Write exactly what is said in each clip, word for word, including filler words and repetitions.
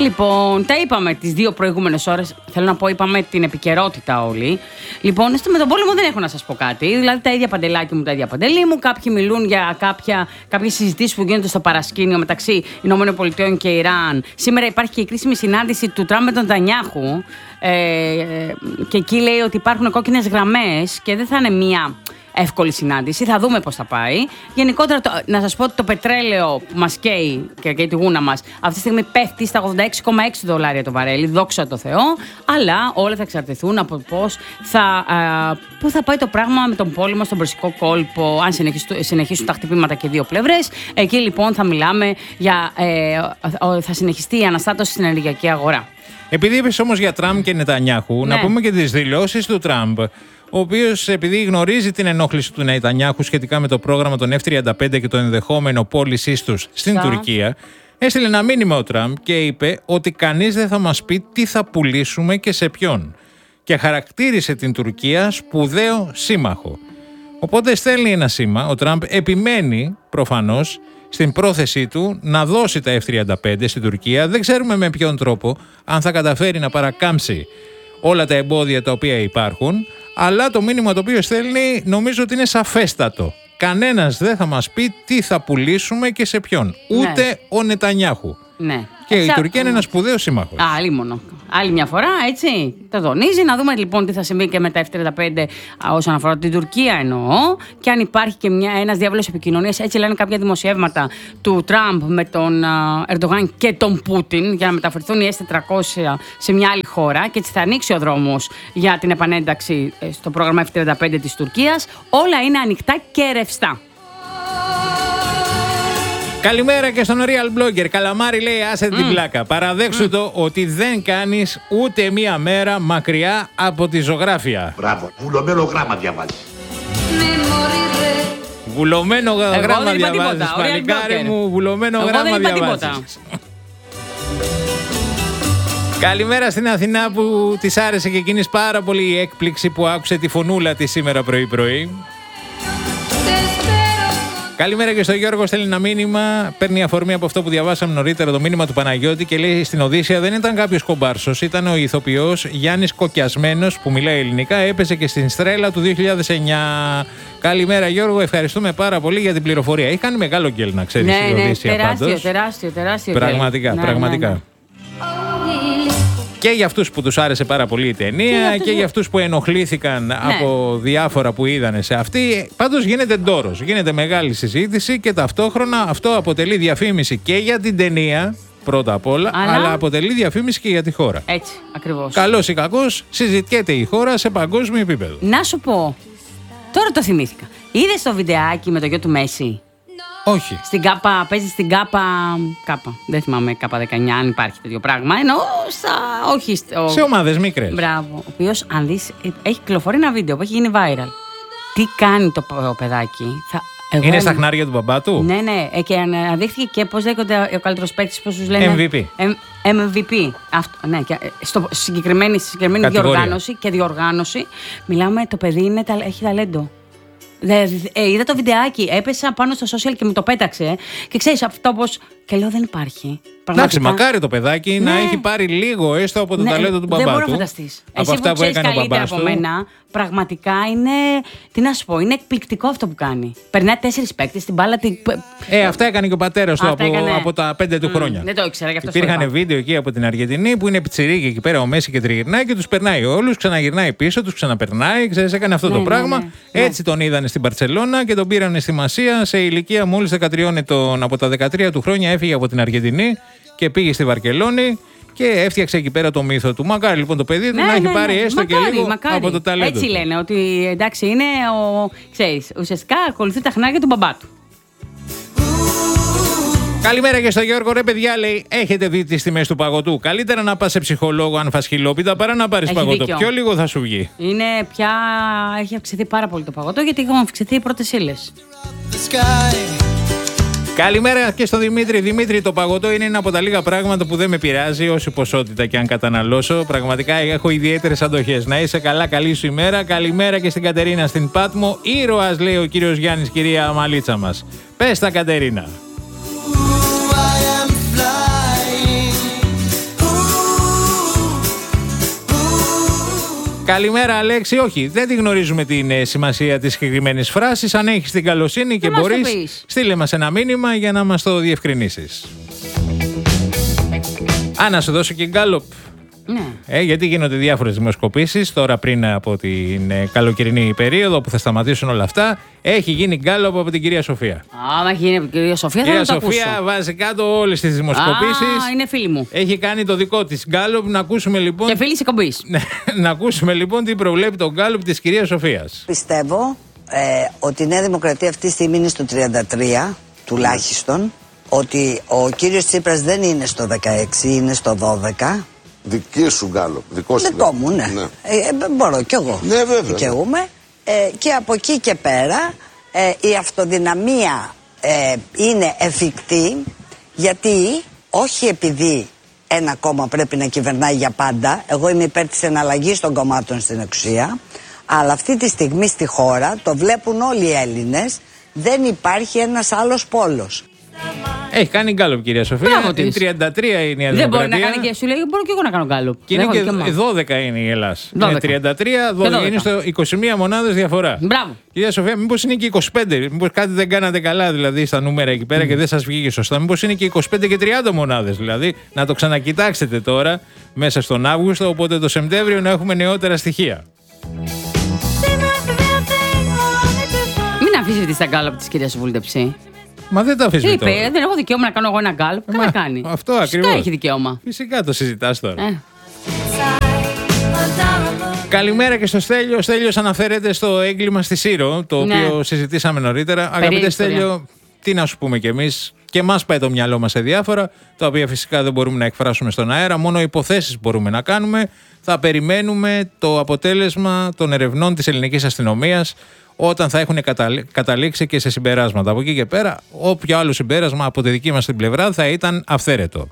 Λοιπόν, τα είπαμε τις δύο προηγούμενες ώρες. Θέλω να πω, είπαμε την επικαιρότητα όλοι. Λοιπόν, στο με τον πόλεμο δεν έχω να σας πω κάτι. Δηλαδή, τα ίδια παντελάκι μου, τα ίδια παντελή μου. Κάποιοι μιλούν για κάποια, κάποιες συζητήσεις που γίνονται στο παρασκήνιο μεταξύ ΗΠΑ και Ιράν. Σήμερα υπάρχει και η κρίσιμη συνάντηση του Τραμπ με τον Νετανιάχου. Ε, και εκεί λέει ότι υπάρχουν κόκκινες γραμμές και δεν θα είναι μία εύκολη συνάντηση. Θα δούμε πώς θα πάει. Γενικότερα, το, να σας πω ότι το πετρέλαιο που μας καίει και καίει τη γούνα μας αυτή τη στιγμή πέφτει στα ογδόντα έξι κόμμα έξι δολάρια το βαρέλι, δόξα τω Θεώ. Αλλά όλα θα εξαρτηθούν από πώς θα, α, πού θα πάει το πράγμα με τον πόλεμο στον Περσικό κόλπο, αν συνεχίσουν, συνεχίσουν τα χτυπήματα και δύο πλευρές. Εκεί λοιπόν θα μιλάμε για. Ε, θα συνεχιστεί η αναστάτωση στην ενεργειακή αγορά. Επειδή είπες όμως για Τραμπ και Νετανιάχου, ναι. να πούμε και τις δηλώσεις του Τραμπ, ο οποίος, επειδή γνωρίζει την ενόχληση του Νετανιάχου σχετικά με το πρόγραμμα των εφ τριάντα πέντε και το ενδεχόμενο πώλησής τους στην Στα. Τουρκία, έστειλε ένα μήνυμα ο Τραμπ και είπε ότι κανείς δεν θα μας πει τι θα πουλήσουμε και σε ποιον. Και χαρακτήρισε την Τουρκία σπουδαίο σύμμαχο. Οπότε στέλνει ένα σήμα, ο Τραμπ επιμένει προφανώς στην πρόθεσή του να δώσει τα εφ τριάντα πέντε στην Τουρκία. Δεν ξέρουμε με ποιον τρόπο, αν θα καταφέρει να παρακάμψει όλα τα εμπόδια τα οποία υπάρχουν, αλλά το μήνυμα το οποίο στέλνει νομίζω ότι είναι σαφέστατο. Κανένας δεν θα μας πει τι θα πουλήσουμε και σε ποιον. Ούτε ναι. ο Νετανιάχου. Ναι. Και Εξα... η Τουρκία είναι ένας σπουδαίος σύμμαχος. Α, άλλη μόνο. Άλλη μια φορά, έτσι. Το δονίζει. Να δούμε λοιπόν τι θα συμβεί και με τα εφ τριάντα πέντε όσον αφορά την Τουρκία εννοώ. Και αν υπάρχει και μια, ένας διάβολος επικοινωνίας. Έτσι λένε κάποια δημοσιεύματα του Τραμπ με τον Ερντογάν και τον Πούτιν για να μεταφερθούν οι ες τετρακόσια σε μια άλλη χώρα. Και έτσι θα ανοίξει ο δρόμος για την επανένταξη στο πρόγραμμα εφ τριάντα πέντε της Τουρκίας. Όλα είναι ανοιχτά και ρευστά. Καλημέρα και στον Real Blogger. Καλαμάρι λέει άσε mm. την πλάκα. Παραδέξου mm. το ότι δεν κάνεις ούτε μία μέρα μακριά από τη ζωγράφια. Μπράβο. Βουλωμένο γράμμα διαβάζεις. Βουλωμένο Εγώ γράμμα διαβάζεις. Παλικάρι μου, βουλωμένο Εγώ γράμμα διαβάζεις. Καλημέρα στην Αθηνά που της άρεσε και εκείνης πάρα πολύ η έκπληξη που άκουσε τη φωνούλα της σήμερα πρωί-πρωί. Καλημέρα και στο Γιώργο, στέλνει ένα μήνυμα. Παίρνει αφορμή από αυτό που διαβάσαμε νωρίτερα, το μήνυμα του Παναγιώτη, και λέει: στην Οδύσσεια δεν ήταν κάποιος κομπάρσος, ήταν ο ηθοποιός Γιάννης Κοκιασμένος που μιλάει ελληνικά, έπαιζε και στην Στρέλα του δύο χιλιάδες εννιά. Καλημέρα Γιώργο, ευχαριστούμε πάρα πολύ για την πληροφορία. Έχει κάνει μεγάλο γκέλ, να ξέρεις, ναι, η Οδύσσεια ναι, τεράστιο, πάντως. τεράστιο, τεράστιο. Πραγματικά, ναι, πραγματικά. Ναι, ναι. Και για αυτούς που τους άρεσε πάρα πολύ η ταινία και, και για αυτούς που ενοχλήθηκαν ναι. από διάφορα που είδανε σε αυτή. Πάντως γίνεται ντόρος, γίνεται μεγάλη συζήτηση και ταυτόχρονα αυτό αποτελεί διαφήμιση και για την ταινία πρώτα απ' όλα, αλλά, αλλά αποτελεί διαφήμιση και για τη χώρα. Έτσι, ακριβώς. Καλώς ή κακώς συζητιέται η χώρα σε παγκόσμιο επίπεδο. Να σου πω, τώρα το θυμήθηκα. Είδες το βιντεάκι με το γιο του Μέση? Όχι. Στην ΚΑΠΑ, παίζει στην ΚΑΠΑ. ΚΑΠΑ. Δεν θυμάμαι, ΚΑΠΑ δεκαεννιά, αν υπάρχει τέτοιο πράγμα. Ενώ στα. Όχι. Στο... Σε ομάδες μικρές. Μπράβο. Ο οποίος, αν δεις, έχει κυκλοφορεί ένα βίντεο που έχει γίνει viral. Τι κάνει το παιδάκι. Θα... Εγώ είναι είμαι... στα χνάρια του μπαμπά του. Ναι, ναι. Ε, και αναδείχθηκε και πώς λέγονται ο καλύτερος παίκτης, πώς τους λένε. εμ βι πι. εμ βι πι. Αυτό, ναι, και στο συγκεκριμένη, συγκεκριμένη διοργάνωση και διοργάνωση. Μιλάμε, το παιδί είναι, έχει ταλέντο. Δε, ε, είδα το βιντεάκι, έπεσα πάνω στο social και μου το πέταξε. Και ξέρεις αυτό πως. Και λέω δεν υπάρχει. Εντάξει, μακάρι το παιδάκι ναι. να έχει πάρει λίγο έστω από το ναι, ταλέντο του μπαμπά του. Δεν μπορώ να φανταστείς. Από Εσύ αυτά που που έκανε ο μπαμπάς από μένα, πραγματικά είναι. Τι να σου πω, είναι εκπληκτικό αυτό που κάνει. Περνάει τέσσερις παίκτες στην μπάλα. Την... Ε, αυτά έκανε και ο πατέρας του από, από τα πέντε του mm, χρόνια. Δεν το ήξερα γι' αυτό. Υπήρχαν βίντεο εκεί από την Αργεντινή που είναι πιτσιρίκι εκεί πέρα ο Μέση και τριγυρνάει και τους περνάει όλους, ξαναγυρνάει πίσω, τους ξαναπερνάει. Ξέρεις, έκανε αυτό ναι, το πράγμα. Ναι, ναι, Έτσι τον είδανε στην Μπαρτσελώνα και τον πήραν στη Μασία σε ηλικία μόλις δεκατρία ετών. Από τα δεκατρία του χρόνια έφυγε από την Αργεντινή και πήγε στη Βαρκελόνη και έφτιαξε εκεί πέρα το μύθο του. Μακάρι λοιπόν το παιδί του ναι, να έχει ναι, πάρει ναι. έστω μακάρι, και λίγο μακάρι. από το ταλέντο. Έτσι του. λένε ότι εντάξει είναι ο. Ξέρεις, ουσιαστικά ακολουθεί τα χνάρια του μπαμπά του. Καλημέρα και στο Γιώργο. Ρε παιδιά, λέει, έχετε δει τις τιμές του παγωτού? Καλύτερα να πας σε ψυχολόγο αν φας χιλόπιτα παρά να πάρεις παγωτό. Δίκιο. Πιο λίγο θα σου βγει. Είναι πια. Έχει αυξηθεί πάρα πολύ το παγωτό γιατί έχουν αυξηθεί οι πρώτες ύλες. Καλημέρα και στον Δημήτρη. Δημήτρη, το παγωτό είναι ένα από τα λίγα πράγματα που δεν με πειράζει, όση ποσότητα και αν καταναλώσω. Πραγματικά έχω ιδιαίτερες αντοχές. Να είσαι καλά, καλή σου ημέρα. Καλημέρα και στην Κατερίνα στην Πάτμο. Ήρωας, λέει ο κύριος Γιάννης, κυρία Αμαλίτσα μας. Πες τα, Κατερίνα. Καλημέρα, Αλέξη. Όχι, δεν τη γνωρίζουμε την ε, σημασία της συγκεκριμένης φράσης. Αν έχεις την καλοσύνη και μπορείς, στείλε μας ένα μήνυμα για να μας το διευκρινίσεις. Α, να σου δώσω και γκάλοπ. Ναι. Ε, γιατί γίνονται διάφορες δημοσκοπήσεις τώρα πριν από την ε, καλοκαιρινή περίοδο που θα σταματήσουν όλα αυτά. Έχει γίνει γκάλοπ από την κυρία Σοφία. Άμα έχει γίνει από την κυρία Σοφία, θα κυρία το Σοφία ακούσω. βάζει κάτω όλες τις δημοσκοπήσεις. Α, είναι φίλη μου. Έχει κάνει το δικό της γκάλοπ. Να ακούσουμε λοιπόν. Και φίλη της εκπομπής. Να ακούσουμε λοιπόν τι προβλέπει το γκάλοπ της κυρίας Σοφίας. Πιστεύω ε, ότι η Νέα Δημοκρατία αυτή τη στιγμή είναι στο τριάντα τρία τουλάχιστον. Ότι ο κύριος Τσίπρας δεν είναι στο δεκαέξι, είναι στο δώδεκα. Δική σου γκάλοπ, δικό σου. Δικό μου, ναι. ναι. Ε, ε, μπορώ κι εγώ. Ναι, βέβαια. Δικαιούμαι. Ε, και από εκεί και πέρα ε, η αυτοδυναμία ε, είναι εφικτή, γιατί όχι επειδή ένα κόμμα πρέπει να κυβερνάει για πάντα. Εγώ είμαι υπέρ της εναλλαγής των κομμάτων στην εξουσία. Αλλά αυτή τη στιγμή στη χώρα, το βλέπουν όλοι οι Έλληνες, δεν υπάρχει ένας άλλος πόλος. Έχει κάνει γκάλοπ, κυρία Σοφία. Είναι τριάντα τρία είναι η Δημοκρατία. Δεν μπορεί να κάνει και σου λέει, μπορώ και εγώ να κάνω γκάλοπ. Και είναι και δώδεκα είναι η Ελλάς. Είναι τριάντα τρία, δώδεκα. Είναι στο είκοσι μία μονάδες διαφορά. Μπράβο. Κυρία Σοφία, μήπως είναι και είκοσι πέντε. Μήπως κάτι δεν κάνατε καλά δηλαδή στα νούμερα εκεί πέρα mm. και δεν σας βγήκε σωστά. Μήπως είναι και είκοσι πέντε και τριάντα μονάδες. Δηλαδή να το ξανακοιτάξετε τώρα μέσα στον Αύγουστο. Οπότε το Σεπτέμβριο να έχουμε νεότερα στοιχεία. Μην αφήσετε στα γκάλοπ της κυρίας Βούλτεψη. Μα δεν τα αφήσουμε είπε, τώρα. δεν έχω δικαίωμα να κάνω εγώ ένα γκάλοπ. Καλά κάνει. Αυτό ακριβώς. Φυσικά έχει δικαίωμα. Φυσικά το συζητάς τώρα. Ε. Καλημέρα και στο Στέλιο. Ο Στέλιος αναφέρεται στο έγκλημα στη Σύρο, το Ναι. οποίο συζητήσαμε νωρίτερα. Αγαπητέ Στέλιο, τι να σου πούμε κι εμείς. Και μας πάει το μυαλό μας σε διάφορα, τα οποία φυσικά δεν μπορούμε να εκφράσουμε στον αέρα. Μόνο υποθέσεις μπορούμε να κάνουμε. Θα περιμένουμε το αποτέλεσμα των ερευνών της ελληνικής αστυνομίας όταν θα έχουν καταλήξει και σε συμπεράσματα. Από εκεί και πέρα, όποιο άλλο συμπέρασμα από τη δική μας την πλευρά θα ήταν αυθαίρετο.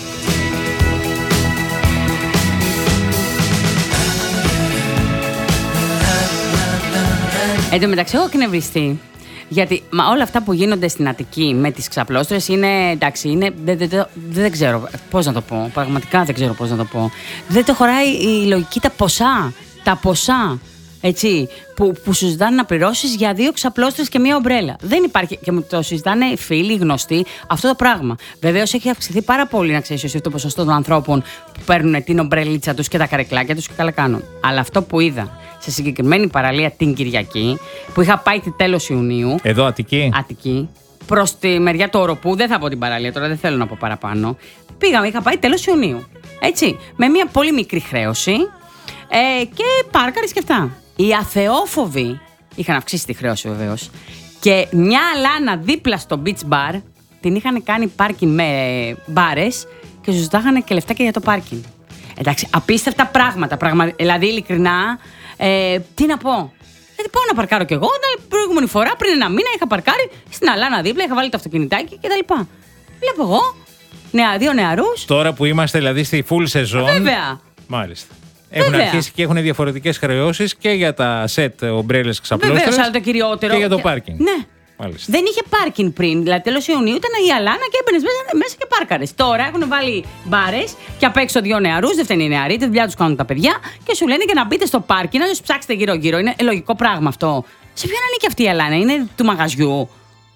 Εν τω μεταξύ, έχω εκνευριστεί. Γιατί μα, όλα αυτά που γίνονται στην Αττική με τις ξαπλώστρες είναι εντάξει, είναι, δεν, δεν, δεν, δεν ξέρω πώς να το πω. Πραγματικά δεν ξέρω πώς να το πω. Δεν το χωράει η λογική τα ποσά. Τα ποσά. Έτσι, που, που σου ζητάνε να πληρώσεις για δύο ξαπλώστρες και μία ομπρέλα. Δεν υπάρχει. Και μου το συζητάνε φίλοι, γνωστοί, αυτό το πράγμα. Βεβαίως έχει αυξηθεί πάρα πολύ, να ξέρεις, το ποσοστό των ανθρώπων που παίρνουν την ομπρέλιτσα τους και τα καρεκλάκια τους και καλά κάνουν. Αλλά αυτό που είδα σε συγκεκριμένη παραλία την Κυριακή, που είχα πάει τη τέλος Ιουνίου. Εδώ, Αττική. Αττική. Προς τη μεριά του Οροπού, δεν θα πω την παραλία τώρα, δεν θέλω να πω παραπάνω. Πήγαμε, είχα πάει τέλος Ιουνίου. Έτσι, με μία πολύ μικρή χρέωση ε, και πάρκαρες και αυτά. Οι αθεόφοβοι είχαν αυξήσει τη χρέωση βεβαίως. Και μια αλάνα δίπλα στο beach bar την είχαν κάνει πάρκινγκ με μπάρες και σου ζητάγανε και λεφτά και για το πάρκινγκ. Εντάξει, απίστευτα πράγματα. Πραγμα... Δηλαδή, ειλικρινά, ε, τι να πω. Γιατί πάω να παρκάρω κι εγώ. Την προηγούμενη φορά, πριν ένα μήνα, είχα παρκάρει στην αλάνα δίπλα, είχα βάλει το αυτοκινητάκι κτλ. Βλέπω εγώ νεα, δύο νεαρούς. Τώρα που είμαστε δηλαδή στη full σεζόν. Βέβαια. Μάλιστα. Έχουν Βέβαια. αρχίσει και έχουν διαφορετικές χρεώσεις και για τα σετ ομπρέλες ξαπλώστρες. Βεβαίως, αλλά το κυριότερο. Και για το πάρκινγκ. Ναι. Μάλιστα. Δεν είχε πάρκινγκ πριν. Δηλαδή, τέλος Ιουνίου ήταν η αλάνα και έμπαινε μέσα, μέσα και πάρκαρες. Τώρα έχουν βάλει μπάρες και απ' έξω δύο νεαρούς. Δεν φταίνει οι νεαροί, τη δουλειά τους κάνουν τα παιδιά και σου λένε και να μπείτε στο πάρκινγκ να τους ψάξετε γύρω-γύρω. Είναι λογικό πράγμα αυτό. Σε ποιον ανήκει αυτή η αλάνα, είναι του μαγαζιού.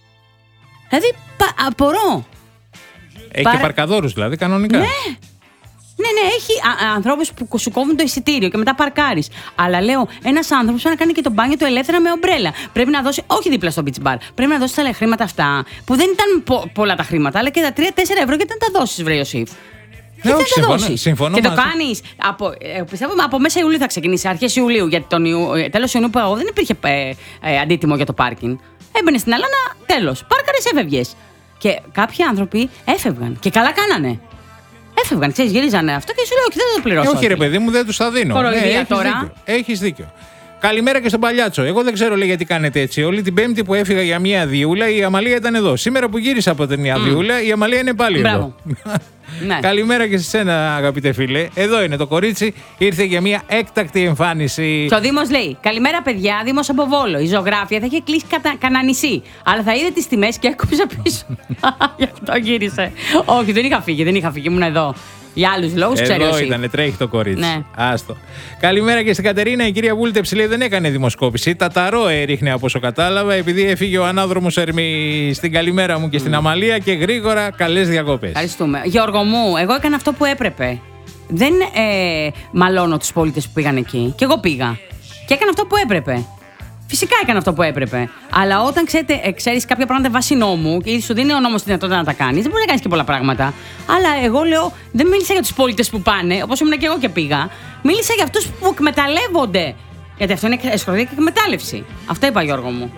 Δηλαδή, πα, απορώ. Έχει Παρα... και παρκαδόρους δηλαδή, κανονικά. Ναι. Ναι, ναι, έχει ανθρώπους που σου κόβουν το εισιτήριο και μετά παρκάρεις. Αλλά λέω, ένας άνθρωπος πρέπει να κάνει και το μπάνιο του ελεύθερα με ομπρέλα. Πρέπει να δώσει, όχι δίπλα στο beach bar, πρέπει να δώσει τα χρήματα αυτά, που δεν ήταν πο, πολλά τα χρήματα, αλλά και τα τρία τέσσερα ευρώ γιατί δεν τα δώσεις, βρε Ιωσήφ. Ναι, όχι, δεν συμφωνώ, τα δώσεις. συμφωνώ Και το μαζί. κάνεις, από, ε, πιστεύω από μέσα Ιουλίου θα ξεκινήσει, αρχές Ιουλίου, γιατί τον Ιου, ε, τέλος Ιουνίου που εγώ δεν υπήρχε ε, ε, αντίτιμο για το πάρκινγκ. Έμπαινε στην αλάνα, τέλος. Πάρκαρες, έφευγες. Και κάποιοι άνθρωποι έφευγαν. Και καλά κάνανε. Έφευγαν, ξέρεις, γυρίζανε αυτό και σου λέω: όχι, δεν θα το πληρώσω. Ε, όχι, ρε παιδί μου, δεν τους τα δίνω. Κοροϊδία έχεις τώρα. Δίκιο. Έχεις δίκιο. Καλημέρα και στον Παλιάτσο. Εγώ δεν ξέρω λέει, γιατί κάνετε έτσι. Όλη την Πέμπτη που έφυγα για μία διούλα, η Αμαλία ήταν εδώ. Σήμερα που γύρισα από την μία mm. διούλα, η Αμαλία είναι πάλι Μπράβο. εδώ. Ναι. Καλημέρα και σε σένα, αγαπητέ φίλε. Εδώ είναι το κορίτσι. Ήρθε για μία έκτακτη εμφάνιση. Το Δήμος λέει: καλημέρα, παιδιά. Δήμος από Βόλο. Η ζωγράφια θα είχε κλείσει κατα... κανένα νησί. Αλλά θα είδε τις τιμές και έκοψε πίσω. Γι' αυτό γύρισε. Όχι, δεν είχα φύγει, δεν είχα φύγει. Ήμουν εδώ. Για άλλους λόγους, ξέρει Εδώ όσοι. ήτανε, τρέχει το κορίτσι. Ναι. Άστο. Καλημέρα και στην Κατερίνα. Η κυρία Βούλτεψη λέει δεν έκανε δημοσκόπηση. Τα ταρό έριχνε από όσο κατάλαβα, επειδή έφυγε ο ανάδρομος Ερμή στην καλημέρα μου και στην Αμαλία και γρήγορα καλές διακοπές. Ευχαριστούμε. Γιώργο μου, εγώ έκανα αυτό που έπρεπε. Δεν ε, μαλώνω τους πολίτες που πήγαν εκεί. Και εγώ πήγα. Και έκανα αυτό που έπρεπε. Φυσικά έκανα αυτό που έπρεπε. Αλλά όταν ξέρετε, ξέρεις κάποια πράγματα βάσει νόμου και σου δίνει ο νόμος τη δυνατότητα να τα κάνεις, δεν μπορεί να κάνεις και πολλά πράγματα. Αλλά εγώ λέω, δεν μίλησα για τους πολίτες που πάνε, όπως ήμουν και εγώ και πήγα. Μίλησα για αυτούς που εκμεταλλεύονται. Γιατί αυτό είναι εσχροδία και εκμετάλλευση. Αυτό είπα, Γιώργο μου.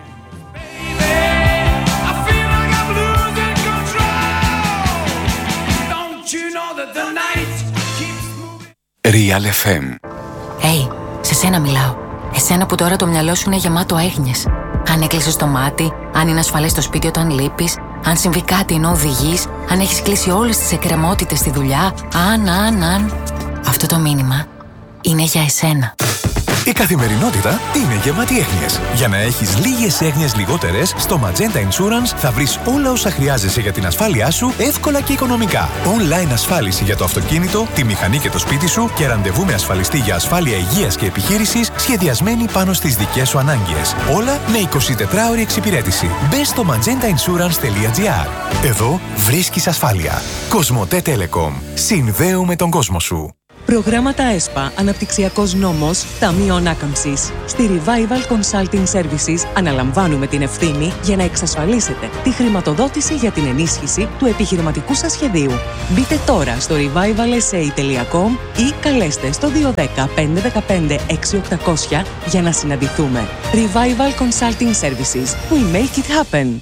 Real εφ εμ. Hey, σε σένα μιλάω. Εσένα που τώρα το μυαλό σου είναι γεμάτο έγνοιες. Αν έκλεισες το μάτι, αν είναι ασφαλές στο σπίτι όταν λείπεις, αν συμβεί κάτι ενώ οδηγείς, αν έχεις κλείσει όλες τις εκκρεμότητες στη δουλειά, αν, αν, αν. Αυτό το μήνυμα είναι για εσένα. Η καθημερινότητα είναι γεμάτη έγνοιες. Για να έχεις λίγες έγνοιες λιγότερες, στο Magenta Insurance θα βρεις όλα όσα χρειάζεσαι για την ασφάλειά σου εύκολα και οικονομικά. Online ασφάλιση για το αυτοκίνητο, τη μηχανή και το σπίτι σου και ραντεβού με ασφαλιστή για ασφάλεια υγείας και επιχείρησης σχεδιασμένη πάνω στις δικές σου ανάγκες. Όλα με εικοσιτετράωρη εξυπηρέτηση. Μπες στο magenta insurance τελεία gr. Εδώ βρίσκεις ασφάλεια. Κοσμοτέ Telecom. Συνδέουμε τον κόσμο σου. Προγράμματα ΕΣΠΑ, Αναπτυξιακός Νόμος, Ταμείο Ανάκαμψης. Στη Revival Consulting Services αναλαμβάνουμε την ευθύνη για να εξασφαλίσετε τη χρηματοδότηση για την ενίσχυση του επιχειρηματικού σας σχεδίου. Μπείτε τώρα στο revival s a τελεία com ή καλέστε στο δύο ένα μηδέν πέντε ένα πέντε έξι οκτακόσια για να συναντηθούμε. Revival Consulting Services. We make it happen.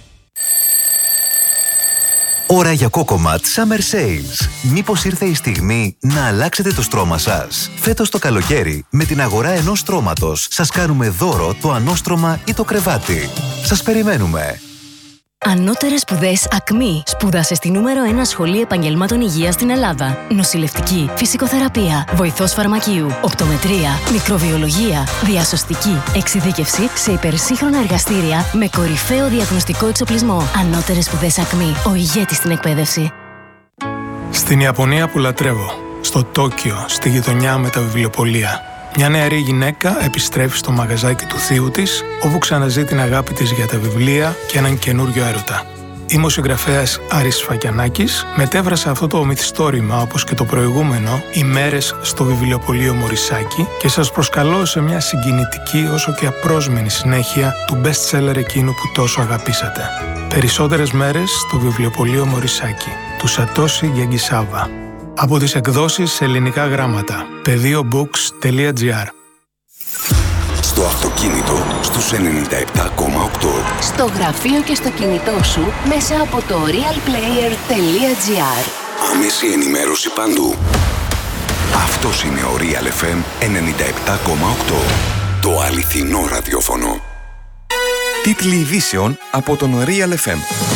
Ώρα για Cocomat Summer Sales. Μήπως ήρθε η στιγμή να αλλάξετε το στρώμα σας? Φέτος το καλοκαίρι, με την αγορά ενός στρώματος, σας κάνουμε δώρο το ανώστρωμα ή το κρεβάτι. Σας περιμένουμε. Ανώτερες σπουδές ΑΚΜΗ. Σπούδασε στη νούμερο ένα σχολή επαγγελμάτων υγείας στην Ελλάδα. Νοσηλευτική, φυσικοθεραπεία, βοηθός φαρμακείου, οπτομετρία, μικροβιολογία, διασωστική, εξειδίκευση σε υπερσύγχρονα εργαστήρια με κορυφαίο διαγνωστικό εξοπλισμό. Ανώτερες σπουδές ΑΚΜΗ. Ο ηγέτης στην εκπαίδευση. Στην Ιαπωνία που λατρεύω. Στο Τόκιο, στη γειτονιά με τα βιβλιοπωλεία. Μια νεαρή γυναίκα επιστρέφει στο μαγαζάκι του θείου της, όπου ξαναζεί την αγάπη της για τα βιβλία και έναν καινούριο έρωτα. Είμαι ο συγγραφέας Άρης Φακιανάκης, μετέφρασα αυτό το μυθιστόρημα, όπως και το προηγούμενο, ημέρες στο βιβλιοπωλείο Μωρισάκη και σας προσκαλώ σε μια συγκινητική όσο και απρόσμενη συνέχεια του best seller εκείνου που τόσο αγαπήσατε. Περισσότερες μέρες στο βιβλιοπωλείο Μωρισάκη, του Σατόσι Γιαγκισάβα. Από τις εκδόσεις σε ελληνικά γράμματα. πεδίο μπουκς τελεία τζι άρ. Στο αυτοκίνητο στους ενενήντα επτά κόμμα οκτώ. Στο γραφείο και στο κινητό σου μέσα από το realplayer τελεία τζι άρ. Άμεση ενημέρωση παντού. Αυτός είναι ο Real εφ εμ ενενήντα επτά κόμμα οκτώ. Το αληθινό ραδιόφωνο. Τίτλοι ειδήσεων από τον Real εφ εμ.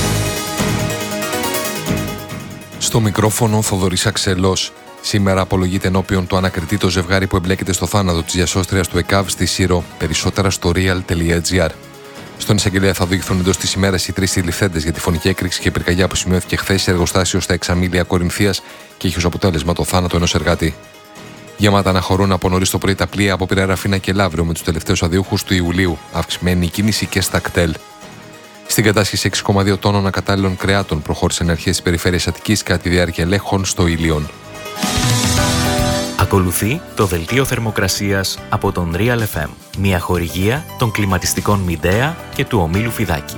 Στο μικρόφωνο Θοδωρής Αξελός. Σήμερα απολογείται ενώπιον του ανακριτή το ζευγάρι που εμπλέκεται στο θάνατο της διασώστριας του ΕΚΑΒ στη Σύρο. Περισσότερα στο real τελεία τζι άρ. Στον εισαγγελέα θα οδηγηθούν εντός της ημέρας οι τρεις συλληφθέντες για τη φωνική έκρηξη και πυρκαγιά που σημειώθηκε χθες σε εργοστάσιο στα Εξαμήλια Κορινθίας και είχε ως αποτέλεσμα το θάνατο ενός εργάτη. Γεμάτα αναχωρούν από νωρίς το πρωί τα πλοία από Πειραιά, Ραφίνα και Λαύριο με τους τελευταίους αδιούχους του Ιουλίου. Αυξημένη κίνηση και στα κτέλ. Στην κατάσχεση έξι κόμμα δύο τόνων ακατάλληλων κρεάτων προχώρησαν αρχές της περιφέρειας Αττικής κατά τη διάρκεια ελέγχων στο Ήλιον. Ακολουθεί το δελτίο θερμοκρασίας από τον Real εφ εμ, μια χορηγία των κλιματιστικών Μιντέα και του ομίλου Φιδάκη.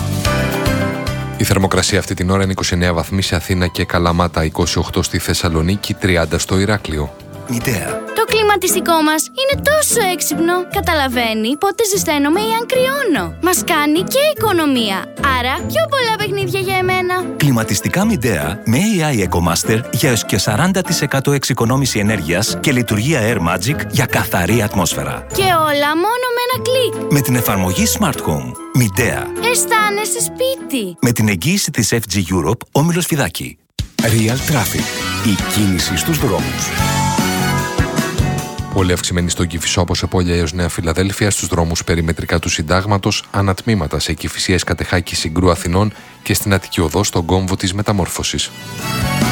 Η θερμοκρασία αυτή την ώρα είναι είκοσι εννέα βαθμοί σε Αθήνα και Καλαμάτα, είκοσι οκτώ στη Θεσσαλονίκη, τριάντα στο Ηράκλειο. Μιντέα. Το κλιματιστικό μας είναι τόσο έξυπνο. Καταλαβαίνει πότε ζεσταίνομαι ή αν κρυώνω. Μας κάνει και οικονομία. Άρα πιο πολλά παιχνίδια για εμένα. Κλιματιστικά Μιντέα με έι άι EcoMaster για έως και σαράντα τοις εκατό εξοικονόμηση ενέργειας και λειτουργία Air Magic για καθαρή ατμόσφαιρα. Και όλα μόνο με ένα κλικ. Με την εφαρμογή Smart Home. Μιντέα. Αισθάνεσαι σπίτι. Με την εγγύηση της εφ τζι Europe, όμιλος Φιδάκη. Real Traffic. Η κίνηση στους δρόμους. Πολύ αυξημένη στον Κηφισό από Σεπόλια έως Νέα Φιλαδέλφια, στους δρόμους περιμετρικά του Συντάγματος, ανατμήματα σε Κηφισίας Κατεχάκη Συγκρού Αθηνών και στην Αττική Οδό στον κόμβο της Μεταμόρφωσης.